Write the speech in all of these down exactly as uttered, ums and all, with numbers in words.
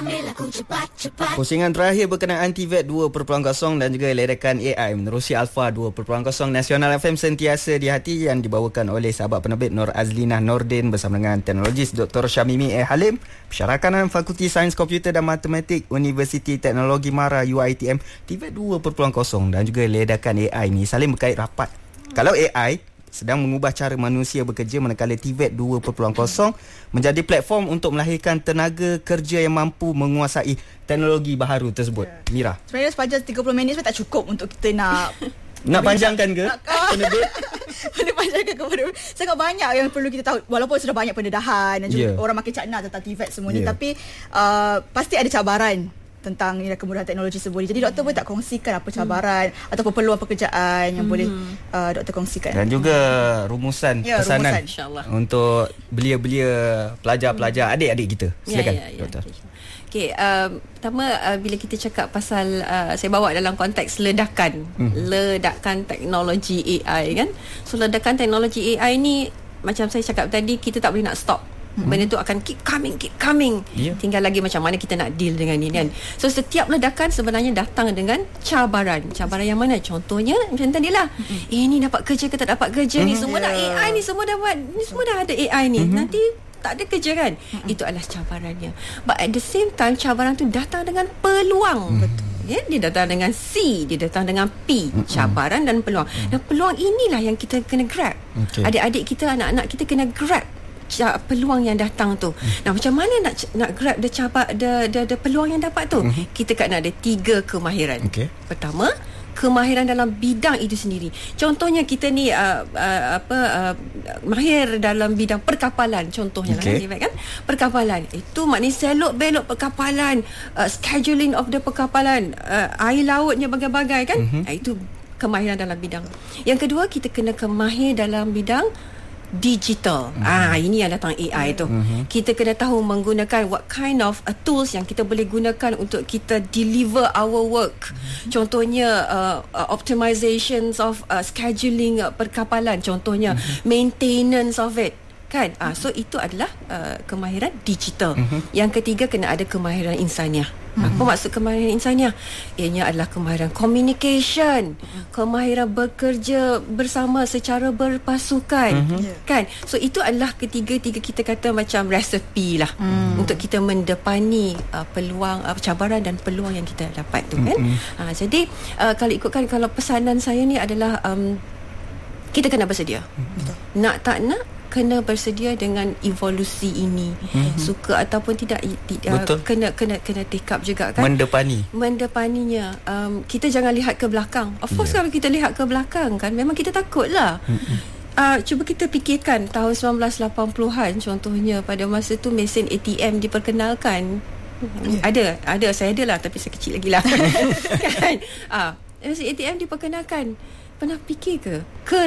Ambil aku cepat-cepat. Pusingan terakhir berkenaan T V E T dua titik kosong dan juga ledakan A I menerusi Alpha dua titik kosong. Nasional F M sentiasa di hati yang dibawakan oleh sahabat penerbit Nur Azlinah Nordin bersama dengan teknologis Doktor Syamimi E. Halim, Pensyarakanan Fakulti Sains Komputer dan Matematik Universiti Teknologi Mara U I T M. T V E T dua titik kosong dan juga ledakan A I ni saling berkait rapat. Kalau A I sedang mengubah cara manusia bekerja, manakala T V E T dua titik kosong menjadi platform untuk melahirkan tenaga kerja yang mampu menguasai teknologi baharu tersebut. Yeah. Mira, sebenarnya sepanjang tiga puluh minit sebenarnya tak cukup untuk kita nak nak panjangkan ke penerbit? Nak panjangkan kepada sangat banyak yang perlu kita tahu. Walaupun sudah banyak pendedahan dan juga yeah. orang makin cakna tentang T V E T semua ni, yeah. tapi uh, pasti ada cabaran tentang ya, kemudahan teknologi tersebut. Jadi doktor boleh tak kongsikan apa cabaran hmm. ataupun peluang pekerjaan yang hmm. boleh uh, doktor kongsikan. Dan juga rumusan ya, pesanan rumusan. Untuk belia-belia pelajar-pelajar hmm. adik-adik kita. Silakan ya, ya, ya, doktor. Okay. Okay, um, pertama uh, bila kita cakap pasal uh, saya bawa dalam konteks ledakan, hmm. ledakan teknologi A I kan. So ledakan teknologi A I ni macam saya cakap tadi, kita tak boleh nak stop. Mm-hmm. Benda tu akan keep coming, keep coming. Yeah. Tinggal lagi macam mana kita nak deal dengan ni kan. So setiap ledakan sebenarnya datang dengan cabaran. Cabaran yang mana? Contohnya macam tadi lah. Mm-hmm. Eh ni dapat kerja ke tak dapat kerja mm-hmm. ni. Semua yeah. dah A I ni, semua dah buat. Ni semua dah ada A I ni. Mm-hmm. Nanti tak ada kerja kan. Mm-hmm. Itu adalah cabarannya. But at the same time, cabaran tu datang dengan peluang. Mm-hmm. Betul. Ya, dia datang dengan C, dia datang dengan P, mm-hmm. cabaran dan peluang. Mm-hmm. Dan peluang inilah yang kita kena grab. Okay. Adik-adik kita, anak-anak kita kena grab peluang yang datang tu. Hmm. Nah, macam mana nak nak grab the cabar the the, the peluang yang dapat tu? Hmm. Kita kena ada tiga kemahiran. Okay. Pertama, kemahiran dalam bidang itu sendiri. Contohnya kita ni uh, uh, apa uh, mahir dalam bidang perkapalan contohnya okay. lah kan, perkapalan. Itu maknanya selok belok perkapalan, uh, scheduling of the perkapalan, uh, air lautnya bagai-bagai kan? Mm-hmm. Uh, itu kemahiran dalam bidang. Yang kedua, kita kena kemahir dalam bidang digital. Mm-hmm. Ah, ini yang datang A I tu. Mm-hmm. Kita kena tahu menggunakan what kind of uh, tools yang kita boleh gunakan untuk kita deliver our work. Mm-hmm. Contohnya uh, uh, optimizations of uh, scheduling uh, perkapalan, contohnya mm-hmm. maintenance of it. Kan? Ah, so itu adalah uh, kemahiran digital. Mm-hmm. Yang ketiga, kena ada kemahiran insaniah. Mm-hmm. Apa maksud kemahiran insaniah? Ianya adalah kemahiran communication, mm-hmm. kemahiran bekerja bersama secara berpasukan. Mm-hmm. Kan? So itu adalah ketiga-tiga kita kata macam resepi lah mm-hmm. untuk kita mendepani uh, peluang, uh, cabaran dan peluang yang kita dapat tu kan. Mm-hmm. Ah, jadi uh, kalau ikutkan, kalau pesanan saya ni adalah um, kita kena bersedia. Mm-hmm. Nak tak nak, kena bersedia dengan evolusi ini. Mm-hmm. Suka ataupun tidak, uh, kena kena kena take up juga kan. Mendepani. Mendepaninya. Um, kita jangan lihat ke belakang. Of course yeah. kalau kita lihat ke belakang kan, memang kita takutlah. Mm-hmm. Uh, cuba kita fikirkan tahun sembilan belas lapan puluhan contohnya, pada masa tu mesin A T M diperkenalkan. Yeah. Ada, ada saya ada lah, tapi saya kecil lagi lah. Kan? Ah, uh, mesin A T M diperkenalkan. Pernah fikir ke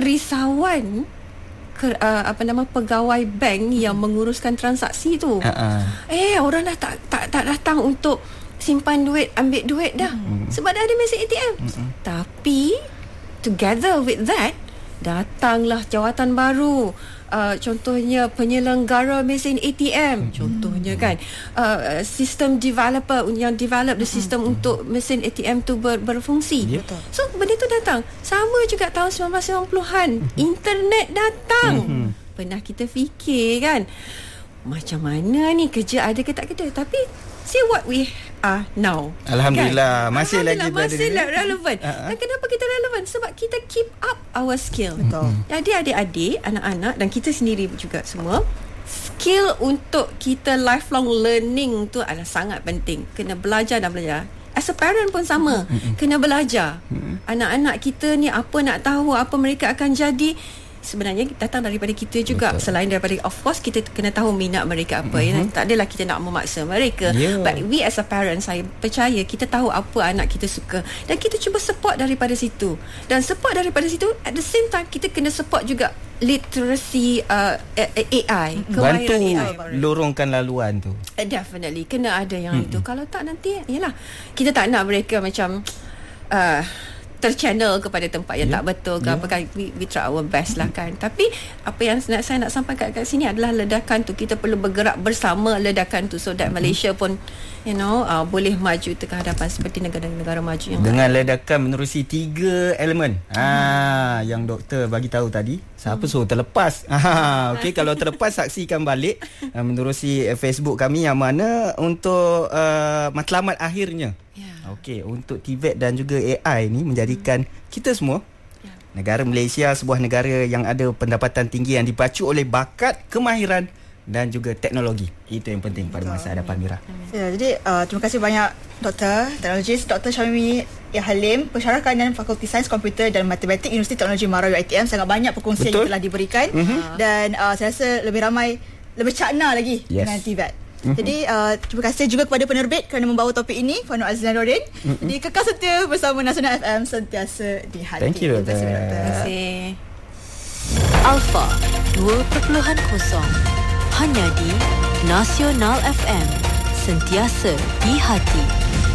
kerisauan Ke, uh, apa nama pegawai bank yang menguruskan transaksi tu? Uh-uh. Eh, orang dah tak tak tak datang untuk simpan duit, ambil duit dah. Mm. Sebab dah ada mesin A T M. Mm-hmm. Tapi together with that, datanglah jawatan baru. Uh, contohnya penyelenggara mesin A T M, mm. contohnya kan uh, sistem developer yang develop the system mm. untuk mesin A T M tu ber, berfungsi. Yeah. So benda tu datang. Sama juga tahun sembilan belas sembilan puluhan, mm-hmm. internet datang. Mm-hmm. Pernah kita fikir kan, macam mana ni, kerja ada ke tak ada? Tapi see what we are now. Alhamdulillah, kan? Masih Alhamdulillah, lagi masih berada relevan. Uh-huh. Dan kenapa kita relevan? Sebab kita keep up our skill. Betul. Jadi adik-adik, anak-anak dan kita sendiri juga semua, skill untuk kita lifelong learning tu adalah sangat penting. Kena belajar dan belajar. As a parent pun sama. Uh-huh. Kena belajar. Uh-huh. Anak-anak kita ni apa nak tahu, apa mereka akan jadi, sebenarnya datang daripada kita juga. Betul. Selain daripada, of course kita kena tahu minat mereka apa. Mm-hmm. Ya? Tak adalah kita nak memaksa mereka. Yeah. But we as a parent, saya percaya kita tahu apa anak kita suka dan kita cuba support daripada situ. Dan support daripada situ, at the same time kita kena support juga literacy uh, A I, kemahiran A I. Bantu lorongkan laluan tu. Uh, definitely kena ada yang mm-hmm. itu. Kalau tak nanti, yalah, kita tak nak mereka macam uh, terchannel kepada tempat yang yeah. tak betul ke yeah. apa kan, we, we try our best lah kan. Tapi apa yang nak, saya nak sampaikan kat sini adalah ledakan tu kita perlu bergerak bersama ledakan tu so that Malaysia pun you know uh, boleh maju ke hadapan seperti negara-negara maju yang dengan lain. Ledakan menerusi tiga elemen hmm. ah, yang doktor bagi tahu tadi. Siapa hmm. suruh terlepas? ah, Okey, kalau terlepas saksikan balik uh, menerusi uh, Facebook kami yang mana untuk uh, matlamat akhirnya. Yeah. Okey, untuk T V E T dan juga A I ni menjadikan hmm. kita semua yeah. negara Malaysia sebuah negara yang ada pendapatan tinggi yang dipacu oleh bakat, kemahiran dan juga teknologi. Itu yang penting pada masa hadapan, Mira. Ya, jadi uh, terima kasih banyak Doktor Teknologis Doktor Syamimi Halim, Pensyarah Kanan Fakulti Sains Komputer dan Matematik Universiti Teknologi Marawi I T M. Sangat banyak perkongsian Betul. yang telah diberikan mm-hmm. dan uh, saya rasa lebih ramai, lebih cakna lagi yes. dengan T V E T. Mm-hmm. Jadi uh, terima kasih juga kepada penerbit kerana membawa topik ini, Fano Azlina Nordin. Mm-hmm. Jadi kekal setia bersama Nasional F M, sentiasa di hati. Thank you, Doktor. Terima kasih. Alpha dua kosong kosong hanya di Nasional F M, sentiasa di hati.